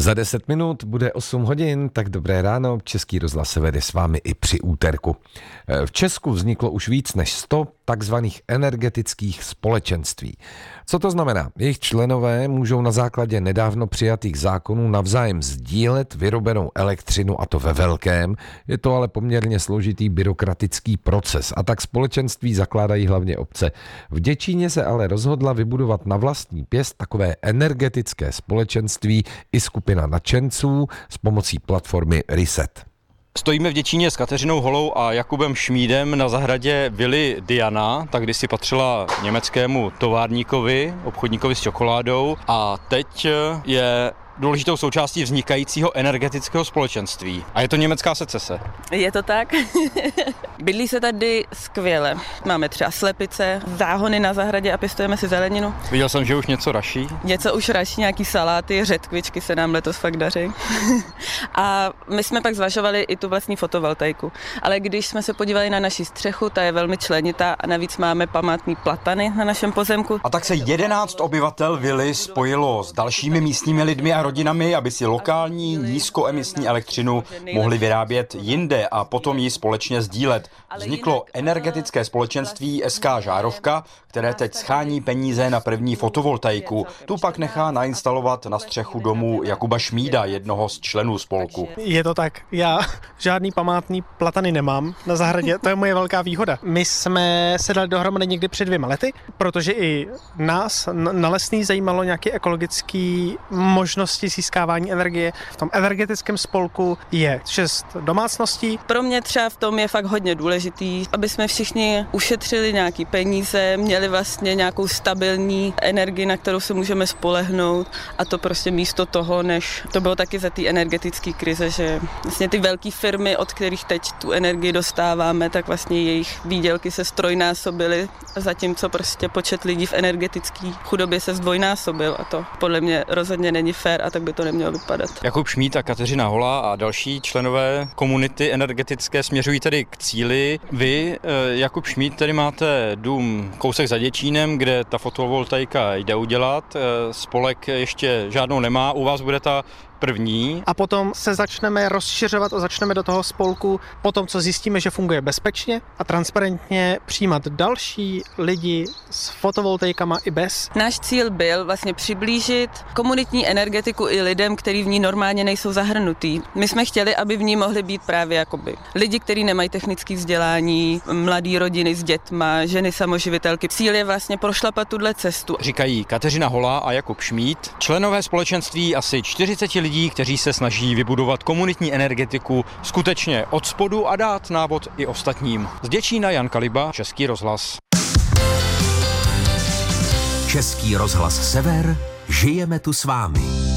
Za 10 minut bude 8 hodin, tak dobré ráno, Český rozhlas Sever je s vámi i při úterku. V Česku vzniklo už víc než 100 takzvaných energetických společenství. Co to znamená? Jejich členové můžou na základě nedávno přijatých zákonů navzájem sdílet vyrobenou elektřinu, a to ve velkém. Je to ale poměrně složitý byrokratický proces a tak společenství zakládají hlavně obce. V Děčíně se ale rozhodla vybudovat na vlastní pěst takové energetické společenství i skupina nadšenců s pomocí platformy Reset. Stojíme v Děčíně s Kateřinou Holou a Jakubem Šmídem na zahradě vily Diana, tak kdysi patřila německému továrníkovi, obchodníkovi s čokoládou, a teď je důležitou součástí vznikajícího energetického společenství. A je to německá secese. Je to tak. Bydlí se tady skvěle. Máme třeba slepice, záhony na zahradě a pěstujeme si zeleninu. Viděl jsem, že už něco raší. Něco už raší, nějaký saláty, řetkvičky se nám letos fakt daří. A my jsme pak zvažovali i tu vlastní fotovoltaiku. Ale když jsme se podívali na naši střechu, ta je velmi členitá a navíc máme památný platany na našem pozemku. A tak se 11 obyvatel vily spojilo s dalšími místními lidmi a rodinami, aby si lokální nízkoemisní elektřinu mohli vyrábět jinde a potom ji společně sdílet. Vzniklo energetické společenství SK Žárovka, které teď schání peníze na první fotovoltaiku. Tu pak nechá nainstalovat na střechu domu Jakuba Šmída, jednoho z členů spolku. Je to tak, já žádný památný platany nemám na zahradě, to je moje velká výhoda. My jsme se dali dohromady někdy před 2 lety, protože i nás na Lesný zajímalo nějaké ekologické možnosti získávání energie. V tom energetickém spolku je 6 domácností. Pro mě třeba v tom je fakt hodně důležitý, aby jsme všichni ušetřili nějaký peníze, měli vlastně nějakou stabilní energii, na kterou se můžeme spolehnout, a to prostě místo toho, než to bylo taky za té energetické krize, že vlastně ty velké firmy, od kterých teď tu energii dostáváme, tak vlastně jejich výdělky se strojnásobily, zatímco prostě počet lidí v energetické chudobě se zdvojnásobil, a to podle mě rozhodně není fér a tak by to nemělo vypadat. Jakub Šmíd a Kateřina Holá a další členové komunity energetické směřují tedy k cíli. Vy, Jakub Šmíd, tedy máte dům kousek za Děčínem, kde ta fotovoltaika jde udělat. Spolek ještě žádnou nemá, u vás bude ta první. A potom se začneme rozšiřovat a začneme do toho spolku potom, co zjistíme, že funguje bezpečně a transparentně, přijímat další lidi s fotovoltaikama i bez. Náš cíl byl vlastně přiblížit komunitní energetiku i lidem, kteří v ní normálně nejsou zahrnutí. My jsme chtěli, aby v ní mohli být právě jakoby lidi, kteří nemají technické vzdělání, mladí rodiny s dětma, ženy samoživitelky. Cíl je vlastně prošlapat tuhle cestu. Říkají Kateřina Holá a Jakub Šmíd, členové společenství asi 40 lidí, kteří se snaží vybudovat komunitní energetiku skutečně od spodu a dát návod i ostatním. Z Děčína Jan Kaliba, Český rozhlas. Český rozhlas Sever, žijeme tu s vámi.